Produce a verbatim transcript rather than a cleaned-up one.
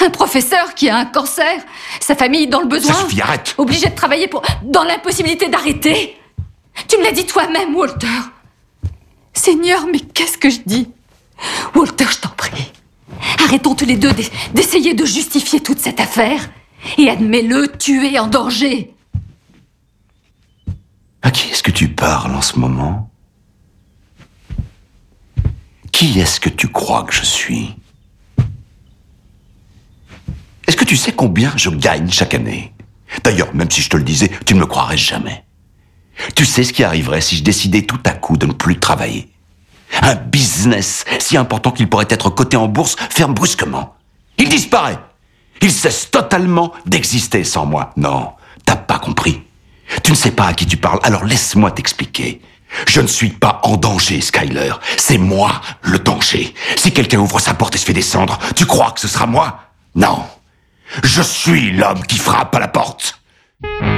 Un professeur qui a un cancer, sa famille dans le besoin. Ça suffit, arrête. Obligé de travailler pour... dans l'impossibilité d'arrêter. Tu me l'as dit toi-même, Walter. Seigneur, mais qu'est-ce que je dis? Walter, je t'en prie. Arrêtons tous les deux d'essayer de justifier toute cette affaire. Et admets-le, tu es en danger. À qui est-ce que tu parles en ce moment? Qui est-ce que tu crois que je suis? Est-ce que tu sais combien je gagne chaque année? D'ailleurs, même si je te le disais, tu ne me croirais jamais. Tu sais ce qui arriverait si je décidais tout à coup de ne plus travailler? Un business si important qu'il pourrait être coté en bourse ferme brusquement. Il disparaît. Il cesse totalement d'exister sans moi. Non, t'as pas compris. Tu ne sais pas à qui tu parles, alors laisse-moi t'expliquer. Je ne suis pas en danger, Skyler. C'est moi le danger. Si quelqu'un ouvre sa porte et se fait descendre, tu crois que ce sera moi? Non. Je suis l'homme qui frappe à la porte.